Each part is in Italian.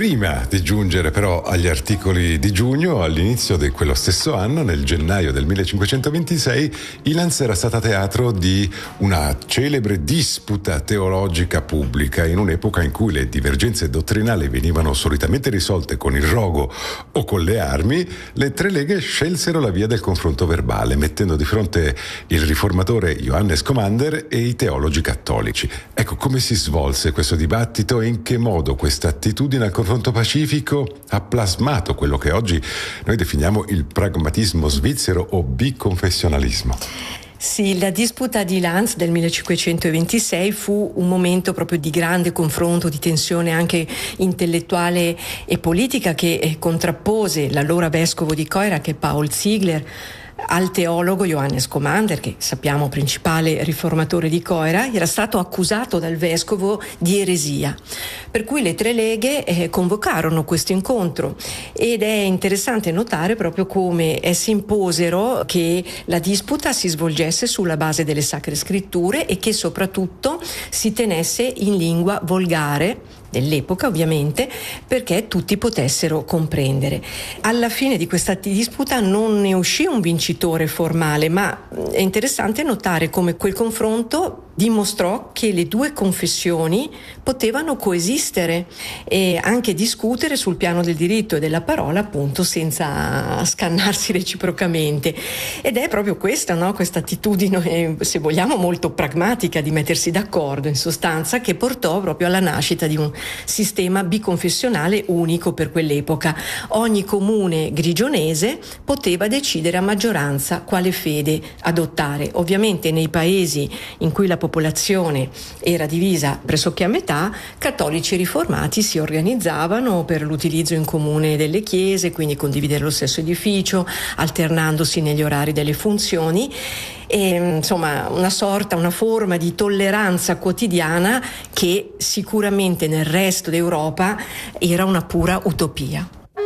Prima di giungere però agli articoli di giugno, all'inizio di quello stesso anno, nel gennaio del 1526, Ilans era stata teatro di una celebre disputa teologica pubblica in un'epoca in cui le divergenze dottrinali venivano solitamente risolte con il rogo o con le armi. Le tre leghe scelsero la via del confronto verbale, mettendo di fronte il riformatore Johannes Commander e i teologi cattolici. Ecco, come si svolse questo dibattito e in che modo questa attitudine al confronto pacifico ha plasmato quello che oggi noi definiamo il pragmatismo svizzero o biconfessionalismo. Sì, la disputa di Ilans del 1526 fu un momento proprio di grande confronto, di tensione anche intellettuale e politica, che contrappose l'allora vescovo di Coira, Paul Ziegler, al teologo Johannes Commander, che sappiamo principale riformatore di Coira. Era stato accusato dal vescovo di eresia, per cui le tre leghe convocarono questo incontro, ed è interessante notare proprio come si imposero che la disputa si svolgesse sulla base delle sacre scritture e che soprattutto si tenesse in lingua volgare dell'epoca, ovviamente, perché tutti potessero comprendere. Alla fine di questa disputa non ne uscì un vincitore formale, ma è interessante notare come quel confronto dimostrò che le due confessioni potevano coesistere e anche discutere sul piano del diritto e della parola, appunto, senza scannarsi reciprocamente. Ed è proprio questa, no? Questa attitudine, se vogliamo, molto pragmatica di mettersi d'accordo, in sostanza, che portò proprio alla nascita di un sistema biconfessionale unico per quell'epoca. Ogni comune grigionese poteva decidere a maggioranza quale fede adottare. Ovviamente nei paesi in cui la popolazione era divisa pressoché a metà, cattolici e riformati si organizzavano per l'utilizzo in comune delle chiese, quindi condividere lo stesso edificio, alternandosi negli orari delle funzioni. E, insomma, una forma di tolleranza quotidiana che sicuramente nel resto d'Europa era una pura utopia.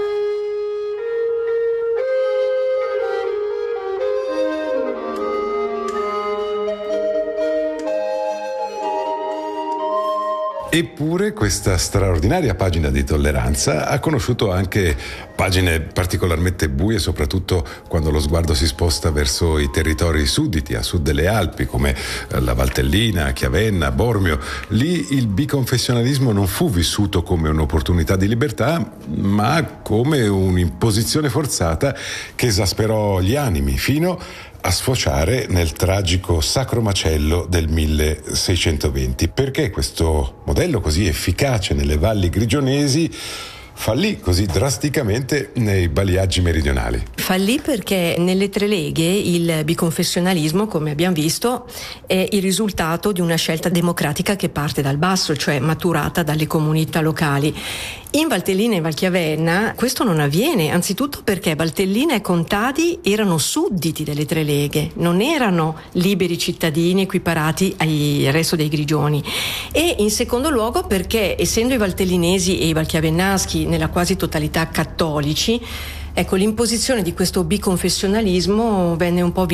Eppure questa straordinaria pagina di tolleranza ha conosciuto anche pagine particolarmente buie, soprattutto quando lo sguardo si sposta verso i territori sudditi, a sud delle Alpi, come la Valtellina, Chiavenna, Bormio. Lì il biconfessionalismo non fu vissuto come un'opportunità di libertà, ma come un'imposizione forzata che esasperò gli animi, fino a sfociare nel tragico Sacro Macello del 1620. Perché questo modello così efficace nelle valli grigionesi fallì così drasticamente nei bagliaggi meridionali? Fallì perché nelle tre leghe il biconfessionalismo, come abbiamo visto, è il risultato di una scelta democratica che parte dal basso, cioè maturata dalle comunità locali. In Valtellina e Valchiavenna questo non avviene, anzitutto perché Valtellina e contadi erano sudditi delle tre leghe, non erano liberi cittadini equiparati al resto dei grigioni, e in secondo luogo perché, essendo i valtellinesi e i valchiavennaschi nella quasi totalità cattolici, ecco, l'imposizione di questo biconfessionalismo venne un po'